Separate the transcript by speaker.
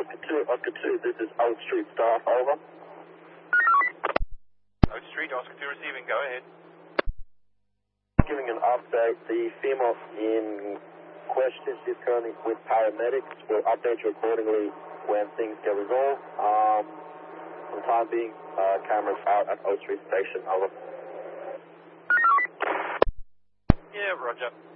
Speaker 1: Oscar 2, this is Oak Street staff, over.
Speaker 2: Oak Street, Oscar 2 receiving, go ahead.
Speaker 1: Giving an update, the female in question is currently with paramedics. We'll update you accordingly when things get resolved. For the time being, cameras out at Oak Street Station, over.
Speaker 2: Yeah, roger.